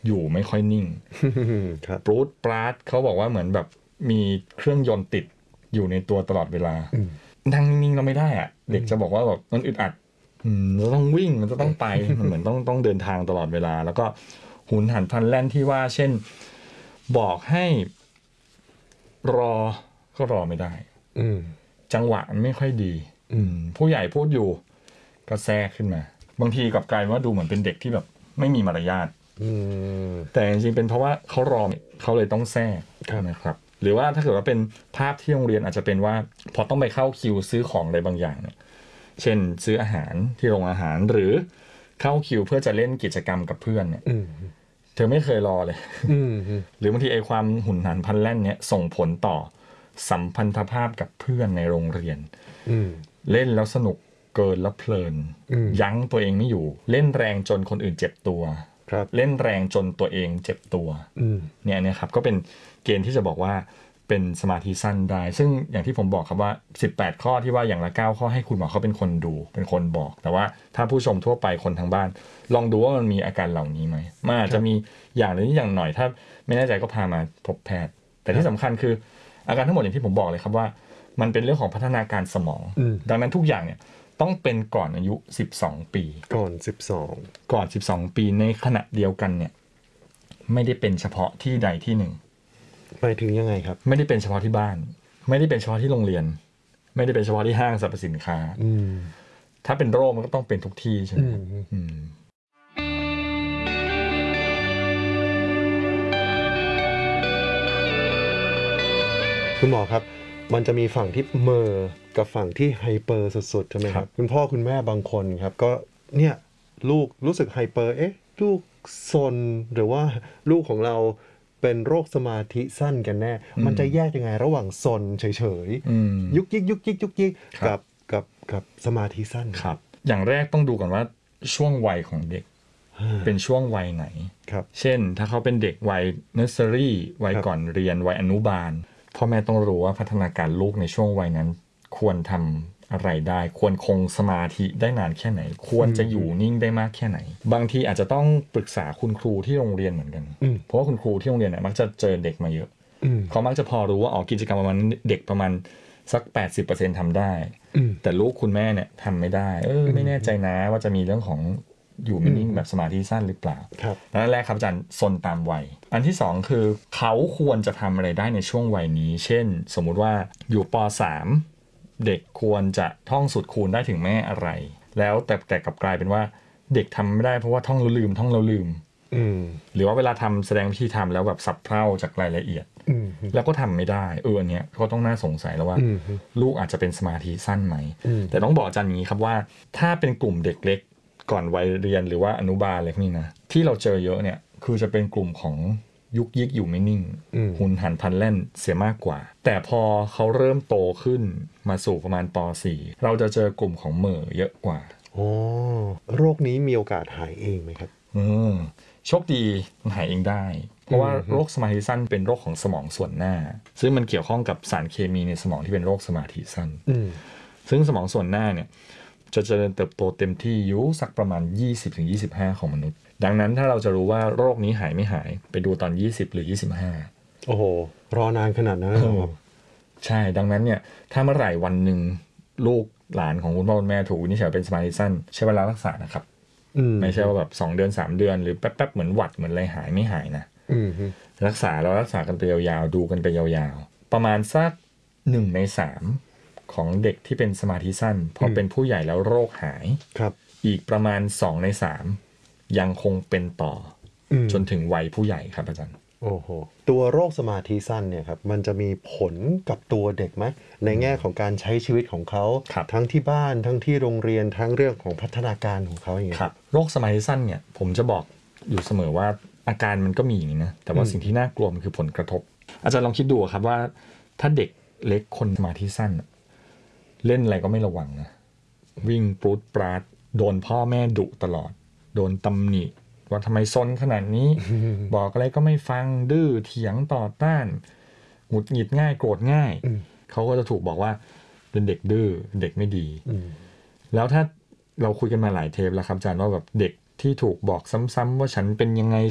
อยู่ไม่ค่อยนิ่ง ปรูดปราดเขาบอกว่าเหมือนแบบมีเครื่องยนต์ติดอยู่ในตัวตลอดเวลานั่งนิ่งๆเราไม่ได้อ่ะเด็กจะบอกว่าแบบมันอึดอัดเราต้องวิ่งมันจะต้องไป มันเหมือนต้องเดินทางตลอดเวลาแล้วก็หุนหันพลันแล่นที่ว่าเช่นบอกให้รอก็รอไม่ได้จังหวะมันไม่ค่อยดีผู้ใหญ่พูดอยู่ก็แทรกขึ้นมาบางทีกลับกลายว่าดูเหมือนเป็นเด็กที่แบบไม่มีมารยาทแต่จริงๆเป็นเพราะว่าเขารอเขาเลยต้องแทรกนะครับหรือว่าถ้าเกิดว่าเป็นภาพที่โรงเรียนอาจจะเป็นว่าพอต้องไปเข้าคิวซื้อของอะไรบางอย่างเนี่ยเช่นซื้ออาหารที่โรงอาหารหรือเข้าคิวเพื่อจะเล่นกิจกรรมกับเพื่อนเนี่ยเธอไม่เคยรอเลยหรือบางทีไอ้ความหุนหันพลันแล่นเนี่ยส่งผลต่อสัมพันธภาพกับเพื่อนในโรงเรียนเล่นแล้วสนุกเกินแล้วเพลินยั้งตัวเองไม่อยู่เล่นแรงจนคนอื่นเจ็บตัวเล่นแรงจนตัวเองเจ็บตัวเนี่ยครับก็เป็นเกณฑ์ที่จะบอกว่าเป็นสมาธิสั้นได้ซึ่งอย่างที่ผมบอกครับว่า18ข้อที่ว่าอย่างละ9ข้อให้คุณหมอเขาเป็นคนดูเป็นคนบอกแต่ว่าถ้าผู้ชมทั่วไปคนทางบ้านลองดูว่ามันมีอาการเหล่านี้ไหมมันอาจจะมีอย่างหรืออย่างหน่อยถ้าไม่แน่ใจก็พามาพบแพทย์แต่ที่สำคัญคืออาการทั้งหมดอย่างที่ผมบอกเลยครับว่ามันเป็นเรื่องของพัฒนาการสมองดังนั้นทุกอย่างเนี่ยต้องเป็นก่อนอายุ12ปีก่อน12ปีในขณะเดียวกันเนี่ยไม่ได้เป็นเฉพาะที่ใดที่หนึ่งไปถึงยังไงครับไม่ได้เป็นเฉพาะที่บ้านไม่ได้เป็นเฉพาะที่โรงเรียนไม่ได้เป็นเฉพาะที่ห้างสรรพสินค้าถ้าเป็นโรคมันก็ต้องเป็นทุกที่ใช่ไหมคุณหมอครับมันจะมีฝั่งที่เมอกับฝั่งที่ไฮเปอร์สุดๆใช่ไหมครับคุณพ่อคุณแม่บางคนครับก็เนี่ยลูกรู้สึกไฮเปอร์ลูกซนหรือว่าลูกของเราเป็นโรคสมาธิสั้นกันแน่มันจะแยกยังไงระหว่างซนเฉยๆยุกยิกยุกยิกยุกยิกกับสมาธิสั้นครับอย่างแรกต้องดูก่อนว่าช่วงวัยของเด็กเป็นช่วงวัยไหนเช่นถ้าเขาเป็นเด็กวัยเนอร์เซอรี่วัยก่อนเรียนวัยอนุบาลพ่อแม่ต้องรู้ว่าพัฒนาการลูกในช่วงวัยนั้นควรทำอะไรได้ควรคงสมาธิได้นานแค่ไหนควรจะอยู่นิ่งได้มากแค่ไหนบางทีอาจจะต้องปรึกษาคุณครูที่โรงเรียนเหมือนกันเพราะว่าคุณครูที่โรงเรียนเนี่ยมักจะเจอเด็กมาเยอะเขามักจะพอรู้ว่ากิจกรรมประมาณเด็กประมาณสัก 80% ทำได้แต่ลูกคุณแม่เนี่ยทำไม่ได้ไม่แน่ใจนะว่าจะมีเรื่องของอยู่ไม่นิ่งแบบสมาธิสั้นหรือเปล่านั่นแรกครับอาจารย์ซนตามวัยอันที่2คือเขาควรจะทำอะไรได้ในช่วงวัยนี้เช่นสมมุติว่าอยู่ป.3 เด็กควรจะท่องสูตรคูณได้ถึงแม่อะไรแล้วแต่กลับกลายเป็นว่าเด็กทำไม่ได้เพราะว่าท่องแล้วลืมหรือว่าเวลาทำแสดงวิธีทำแล้วแบบสับเพร่าจากรายละเอียดแล้วก็ทำไม่ได้อันเนี้ยก็ต้องน่าสงสัยแล้วว่าลูกอาจจะเป็นสมาธิสั้นไหมแต่ต้องบอกอาจารย์นี้ครับว่าถ้าเป็นกลุ่มเด็กเล็กก่อนวัยเรียนหรือว่าอนุบาลอะไรพวกนี้นะที่เราเจอเยอะเนี่ยคือจะเป็นกลุ่มของยุกยิกอยู่ไม่นิ่งหุนหันพลันแล่นเสียมากกว่าแต่พอเขาเริ่มโตขึ้นมาสู่ประมาณป.4 เราจะเจอกลุ่มของเหม่อเยอะกว่าโรคนี้มีโอกาสหายเองไหมครับโชคดีมันหายเองได้เพราะว่าโรคสมาธิสั้นเป็นโรคของสมองส่วนหน้าซึ่งมันเกี่ยวข้องกับสารเคมีในสมองที่เป็นโรคสมาธิสั้นซึ่งสมองส่วนหน้าเนี่ยจะเจริญเติบโตเต็มที่อยู่สักประมาณ 20-25 ของมนุษย์ดังนั้นถ้าเราจะรู้ว่าโรคนี้หายไม่หายไปดูตอน20หรือ25 โอ้โหรอนานขนาดนั้นครับใช่ดังนั้นเนี่ยถ้าเมื่อไหร่วันหนึ่งลูกหลานของคุณพ่อคุณแม่ถูกวินิจฉัยเป็นสมาธิสั้นใช้เวลารักษานะครับไม่ใช่ว่าแบบ2 เดือน 3 เดือนหรือแป๊บๆเหมือนหวัดเหมือนอะไรหายไม่หายนะรักษาแล้วรักษากันไปยาวๆดูกันไปยาวๆประมาณสัก1 ใน 3ของเด็กที่เป็นสมาธิสั้นพอเป็นผู้ใหญ่แล้วโรคหายอีกประมาณ2 ใน 3ยังคงเป็นต่อจนถึงวัยผู้ใหญ่ครับอาจารย์โอ้โหตัวโรคสมาธิสั้นเนี่ยครับมันจะมีผลกับตัวเด็กไหมในแง่ของการใช้ชีวิตของเขาทั้งที่บ้านทั้งที่โรงเรียนทั้งเรื่องของพัฒนาการของเขาอย่างเงี้ยโรคสมาธิสั้นเนี่ยผมจะบอกอยู่เสมอว่าอาการมันก็มีนะแต่ว่าสิ่งที่น่ากลัวมันคือผลกระทบอาจารย์ลองคิดดูครับว่าถ้าเด็กเล็กคนสมาธิสั้นเล่นอะไรก็ไม่ระวังนะวิ่งปรูดปราดโดนพ่อแม่ดุตลอดโดนตำหนิว่าทำไมซนขนาดนี้ บอกอะไรก็ไม่ฟังดื้อเถียงต่อต้านหงุดหงิดง่ายโกรธง่ายเขาก็จะถูกบอกว่าเป็นเด็กดื้อเด็กไม่ดีแล้วถ้าเราคุยกันมาหลายเทปแล้วครับอาจารย์ว่าแบบเด็กที่ถูกบอกซ้ำๆว่าฉันเป็นยังไง